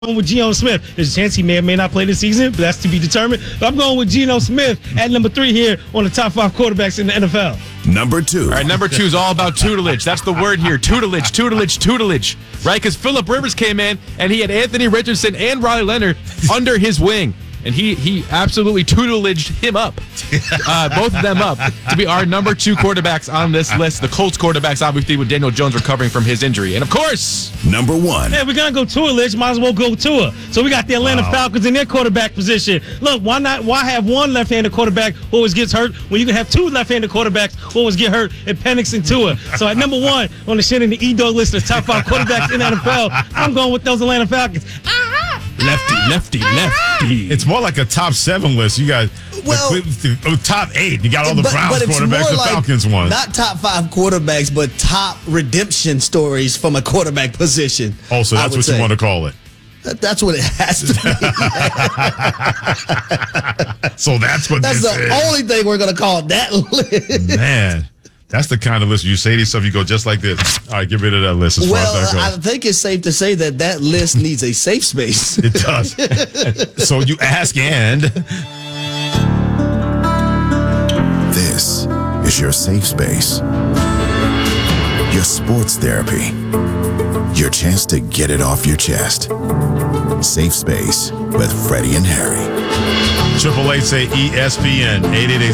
with Geno Smith. There's a chance he may or may not play this season, but that's to be determined. But I'm going with Geno Smith at number 3 here on the top 5 quarterbacks in the NFL. Number 2. All right, number 2 is all about tutelage. That's the word here. Tutelage. Right? Because Phillip Rivers came in and he had Anthony Richardson and Riley Leonard under his wing. And he absolutely tutelaged him up, both of them up, to be our number 2 quarterbacks on this list. The Colts quarterbacks, obviously, with Daniel Jones recovering from his injury. And, of course, number 1. Yeah, we're going to go tutelage. Might as well go Tua. So we got the Atlanta Falcons in their quarterback position. Look, why have one left-handed quarterback who always gets hurt when you can have 2 left-handed quarterbacks who always get hurt and Penix and Tua? So at number 1 on the Shannon the E-Dog list of top 5 quarterbacks in the NFL, I'm going with those Atlanta Falcons. Lefty. It's more like a top 7 list. You got the top 8. You got all the Browns quarterbacks, the Falcons ones. Not top 5 quarterbacks, but top redemption stories from a quarterback position. Oh, so that's what you want to call it. That's what it has to be. So that's what that's this the is. only thing we're going to call that list. Man. That's the kind of list you say to yourself, you go just like this. All right, get rid of that list as far as that goes. I think it's safe to say that list needs a safe space. It does. So you ask, and this is your safe space. Your sports therapy. Your chance to get it off your chest. Safe Space with Freddie and Harry. 888-ESPN,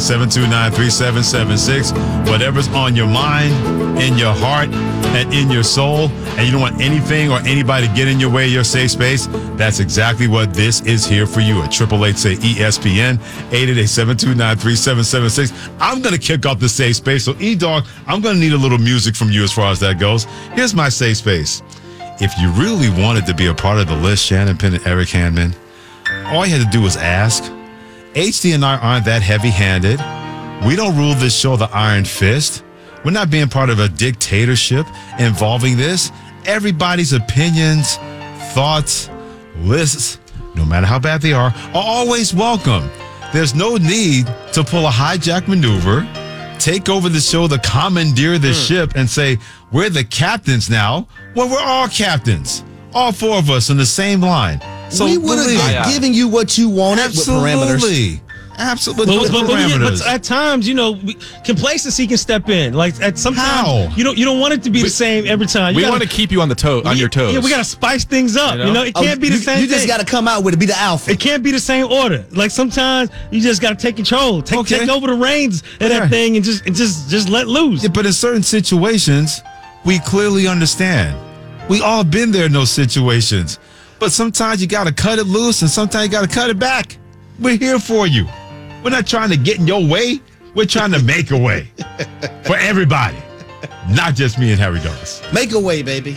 888-729-3776. Whatever's on your mind, in your heart, and in your soul, and you don't want anything or anybody to get in your way of your safe space, that's exactly what this is here for you at 888-ESPN, 888-729-3776. I'm going to kick off the safe space. So, E-Dog, I'm going to need a little music from you as far as that goes. Here's my safe space. If you really wanted to be a part of the list, Shannon Penn and Eric Handman, all you had to do was ask. HD and I aren't that heavy-handed. We don't rule this show the iron fist. We're not being part of a dictatorship involving this. Everybody's opinions, thoughts, lists, no matter how bad they are always welcome. There's no need to pull a hijack maneuver, take over the show, the commandeer the ship, and say, we're the captains now. Well, we're all captains. All 4 of us in the same line. So we would have given you what you wanted with parameters. Absolutely. But at times, complacency can step in. Like at sometimes you don't want it to be the same every time. We want to keep you on your toes. Yeah, we got to spice things up. It can't be the same. You just got to come out with it. Be the alpha. It can't be the same order. Like sometimes you just got to take control, take over the reins of that thing, and just let loose. Yeah, but in certain situations, we clearly understand. We all been there in those situations. But sometimes you got to cut it loose, and sometimes you got to cut it back. We're here for you. We're not trying to get in your way. We're trying to make a way for everybody, not just me and Harry Douglas. Make a way, baby,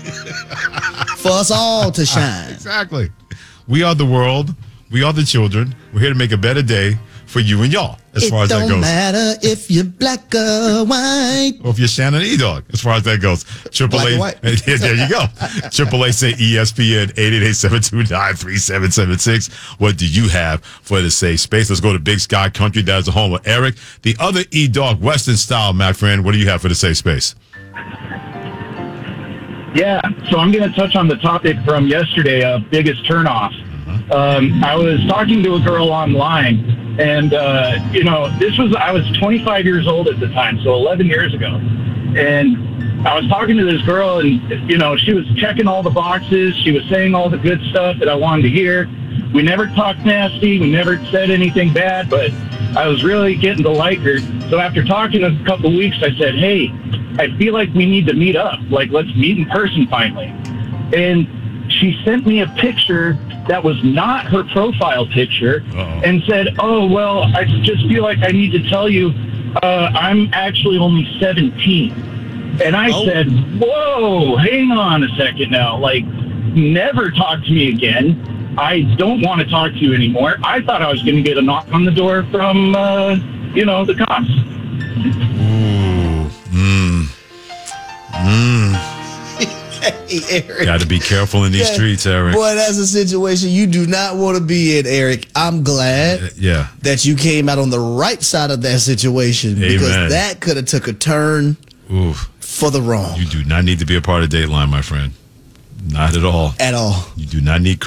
for us all to shine. Exactly. We are the world. We are the children. We're here to make a better day for you and y'all, as far as that goes. It don't matter if you're black or white. Or if you're Shannon E-Dog, as far as that goes. AAA. There you go. AAA say ESPN, 888-729-3776. What do you have for the safe space? Let's go to Big Sky Country. That is the home of Eric. The other E-Dog, Western style, my friend. What do you have for the safe space? Yeah, so I'm going to touch on the topic from yesterday of biggest turnoff. I was talking to a girl online, and I was 25 years old at the time, so 11 years ago. And I was talking to this girl, and she was checking all the boxes. She was saying all the good stuff that I wanted to hear. We never talked nasty. We never said anything bad, but I was really getting to like her. So after talking a couple weeks, I said, hey, I feel like we need to meet up. Like, let's meet in person finally. And she sent me a picture that was not her profile picture and said, oh, well, I just feel like I need to tell you I'm actually only 17. And I said, whoa, hang on a second now. Like, never talk to me again. I don't want to talk to you anymore. I thought I was going to get a knock on the door from, the cops. Hey, Eric. Got to be careful in these streets, Eric. Boy, that's a situation you do not want to be in, Eric. I'm glad that you came out on the right side of that situation because that could have took a turn for the wrong. You do not need to be a part of Dateline, my friend. Not at all. At all. You do not need